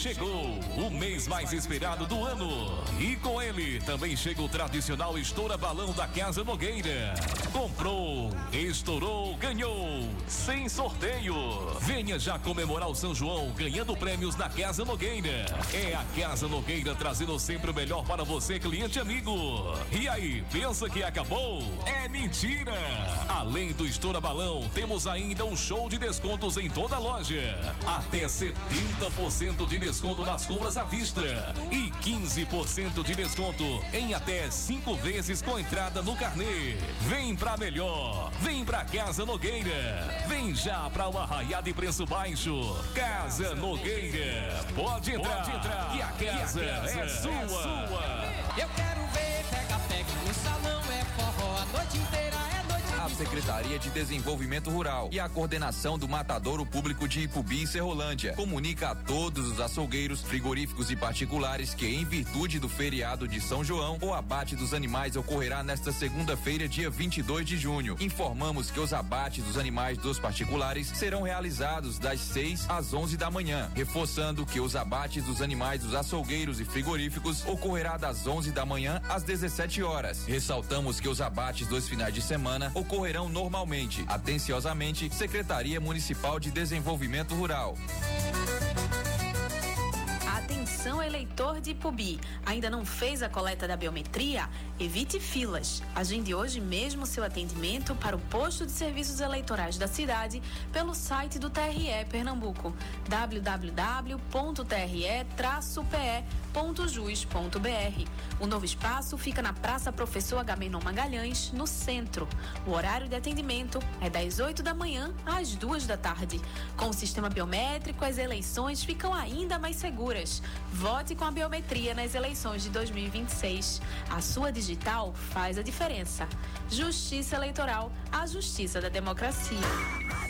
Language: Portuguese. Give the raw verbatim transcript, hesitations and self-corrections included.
Chegou o mês mais esperado do ano e com ele também chega o tradicional estoura balão da Casa Nogueira. Comprou, estourou, ganhou, sem sorteio. Venha já comemorar o São João ganhando prêmios na Casa Nogueira. É a Casa Nogueira trazendo sempre o melhor para você, cliente amigo. E aí, pensa que acabou? É mentira! Além do estoura balão, temos ainda um show de descontos em toda a loja. Até setenta por cento de desconto nas compras à vista e quinze por cento de desconto em até cinco vezes com entrada no carnê. Vem pra melhor, vem pra Casa Nogueira, vem já pra o arraiado e preço baixo. Casa Nogueira, pode entrar, pode entrar que a casa, a casa é, sua. é sua. Eu quero ver, pega, pega no salão, é forró a noite inteira, é noite. A Secretaria de Desenvolvimento Rural e a coordenação do Matadouro Público de Ipubi e Serrolândia comunica a todos os açougueiros, frigoríficos e particulares que, em virtude do feriado de São João, o abate dos animais ocorrerá nesta segunda-feira, dia vinte e dois de junho. Informamos que os abates dos animais dos particulares serão realizados das seis às onze da manhã, reforçando que os abates dos animais dos açougueiros e frigoríficos ocorrerá das onze da manhã às dezessete horas. Ressaltamos que os abates dos finais de semana ocorrerão normalmente. Atenciosamente, Secretaria Municipal de Desenvolvimento Rural. Atenção, eleitor de Ipubi, ainda não fez a coleta da biometria? Evite filas. Agende hoje mesmo seu atendimento para o posto de serviços eleitorais da cidade pelo site do T R E Pernambuco, w w w ponto t r e traço p e ponto jus ponto b r. O novo espaço fica na Praça Professor Agamenon Magalhães, no centro. O horário de atendimento é das oito da manhã às duas da tarde. Com o sistema biométrico, as eleições ficam ainda mais seguras. Vote com a biometria nas eleições de dois mil e vinte e seis. A sua digital faz a diferença. Justiça Eleitoral, a justiça da democracia.